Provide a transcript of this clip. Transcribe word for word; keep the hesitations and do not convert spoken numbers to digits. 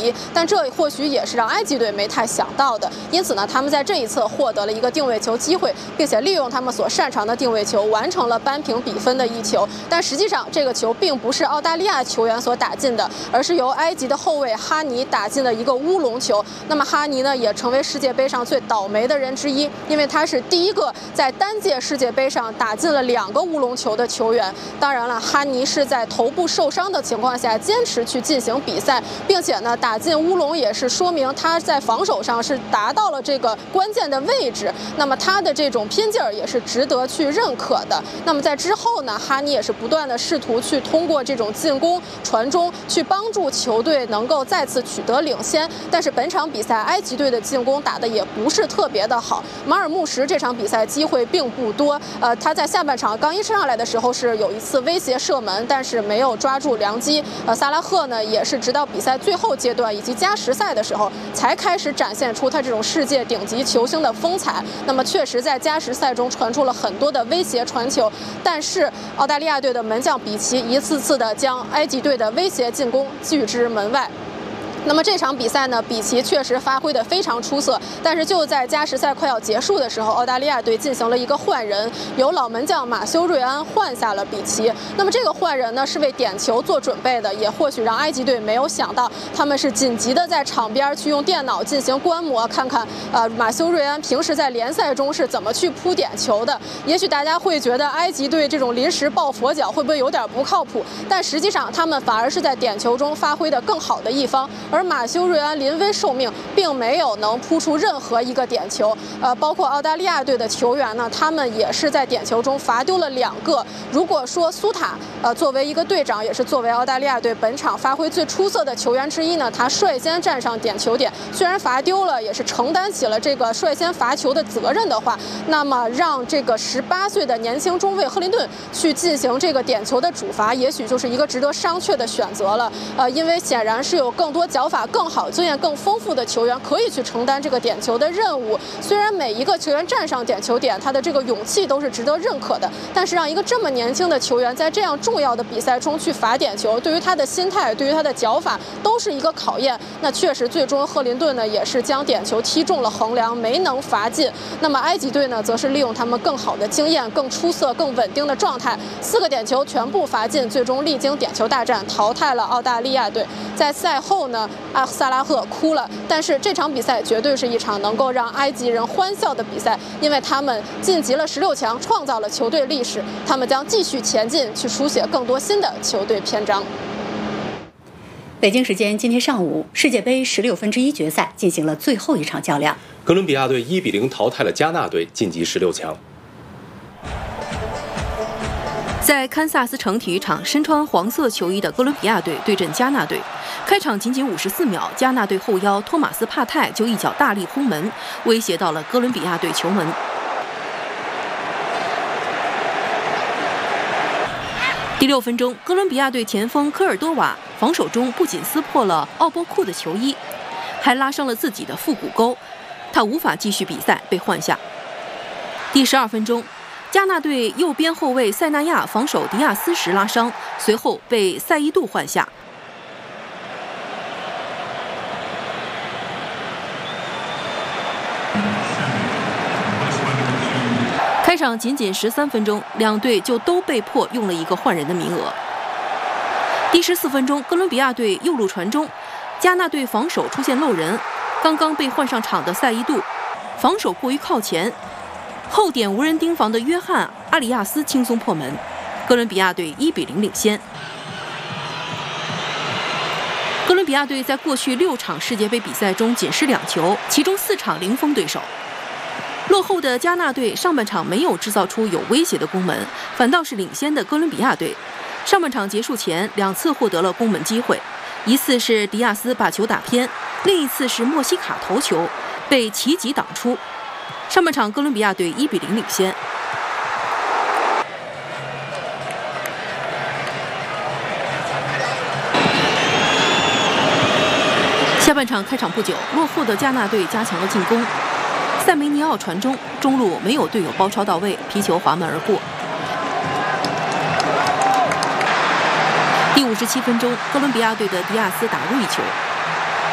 击，但这或许也是让埃及队没太想到的。因此呢，他们在这一侧获得了一个定位球机会，并且利用他们所擅长的定位球完成了扳平比分的一球。但实际上，这个球并不是澳大利亚球员所打进的，而是由埃及的后卫哈尼打进了一个乌龙球。那么哈尼呢，也成为世界杯上最倒霉的人之一，因为他是第一个在单届世界杯上打进了两个乌龙球的球员。当然了，哈尼是在头部受伤的情况下坚持去进行比赛，并且呢，打进乌龙也是说明他在防守上是达到了这个关键的位置。那么他的这种拼劲儿也是值得去认可的。那么在之后呢，哈尼也是不断的试图去通过这种进攻传中去帮助球队能够再次取得领先。但是本场比赛埃及队的进攻打得也不是特别的好，马尔穆什这场比赛机会并不多，呃，他在下半场刚一上来的时候是有一次威胁射门，但是没有抓住良机。呃，萨拉赫呢也是直到比赛最后阶段以及加时赛的时候才开始展现出他这种世界顶级球星的风采。那么确实在加时赛中传出了很多的威胁传球，但是澳大利亚队的门将比奇一次次的将埃及队的威胁进攻拒之门外。那么这场比赛呢，比奇确实发挥得非常出色，但是就在加时赛快要结束的时候，澳大利亚队进行了一个换人，由老门将马修·瑞安换下了比奇。那么这个换人呢，是为点球做准备的，也或许让埃及队没有想到，他们是紧急的在场边去用电脑进行观摩，看看呃马修·瑞安平时在联赛中是怎么去扑点球的。也许大家会觉得埃及队这种临时抱佛脚会不会有点不靠谱？但实际上他们反而是在点球中发挥的更好的一方。而马修·瑞安临危受命，并没有能扑出任何一个点球。呃，包括澳大利亚队的球员呢，他们也是在点球中罚丢了两个。如果说苏塔，呃，作为一个队长，也是作为澳大利亚队本场发挥最出色的球员之一呢，他率先站上点球点，虽然罚丢了，也是承担起了这个率先罚球的责任的话，那么让这个十八岁的年轻中卫赫林顿去进行这个点球的主罚，也许就是一个值得商榷的选择了。呃，因为显然是有更多脚法更好、经验更丰富的球员可以去承担这个点球的任务。虽然每一个球员站上点球点，他的这个勇气都是值得认可的，但是让一个这么年轻的球员在这样重要的比赛中去罚点球，对于他的心态、对于他的脚法都是一个考验。那确实，最终赫林顿呢也是将点球踢中了横梁，没能罚进。那么埃及队呢，则是利用他们更好的经验、更出色、更稳定的状态，四个点球全部罚进，最终历经点球大战淘汰了澳大利亚队。在赛后呢，阿萨拉赫哭了，但是这场比赛绝对是一场能够让埃及人欢笑的比赛，因为他们晋级了十六强，创造了球队历史，他们将继续前进，去书写更多新的球队篇章。 北京时间今天上午，世界杯十六分之一决赛进行了最后一场较量， 哥伦比亚队一比零淘汰了加纳队，晋级十六强。 在堪萨斯城体育场，身穿黄色球衣的哥伦比亚队对阵加纳队。开场仅仅五十四秒，加纳队后腰托马斯·帕泰就一脚大力轰门，威胁到了哥伦比亚队球门。第六分钟，哥伦比亚队前锋科尔多瓦防守中不仅撕破了奥波库的球衣，还拉伤了自己的腹股沟，他无法继续比赛，被换下。第十二分钟，加纳队右边后卫塞纳亚防守迪亚斯时拉伤，随后被塞伊杜换下。开场仅仅十三分钟，两队就都被迫用了一个换人的名额。第十四分钟，哥伦比亚队右路传中，加纳队防守出现漏人，刚刚被换上场的塞伊杜防守过于靠前，后点无人盯防的约翰·阿里亚斯轻松破门，哥伦比亚队一比零领先。哥伦比亚队在过去六场世界杯比赛中仅失两球，其中四场零封对手。落后的加纳队上半场没有制造出有威胁的攻门，反倒是领先的哥伦比亚队上半场结束前两次获得了攻门机会，一次是迪亚斯把球打偏，另一次是莫西卡头球被齐吉挡出。上半场哥伦比亚队一比零领先。下半场开场不久，落后的加纳队加强了进攻，塞梅尼奥传中，中路没有队友包抄到位，皮球滑门而过。第五十七分钟，哥伦比亚队的迪亚斯打入一球，